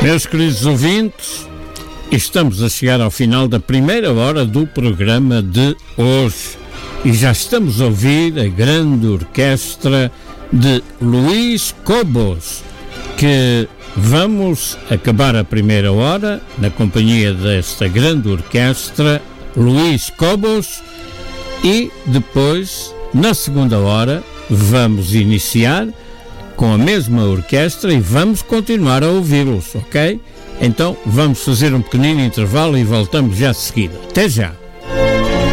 Meus queridos ouvintes, estamos a chegar ao final da primeira hora do programa de hoje e já estamos a ouvir a grande orquestra de Luís Cobos, que vamos acabar a primeira hora na companhia desta grande orquestra Luís Cobos e depois, na segunda hora, vamos iniciar com a mesma orquestra e vamos continuar a ouvi-los, ok? Então vamos fazer um pequenino intervalo e voltamos já de seguida. Até já!